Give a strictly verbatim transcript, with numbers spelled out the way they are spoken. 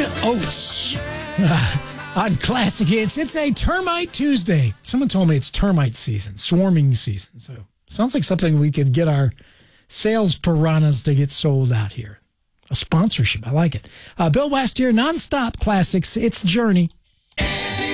Oates uh, on Classic Hits. It's a Termite Tuesday. Someone told me it's termite season, swarming season. So sounds like something we could get our sales piranhas to get sold out here. A sponsorship. I like it. Uh, Bill West here, nonstop classics. It's Journey.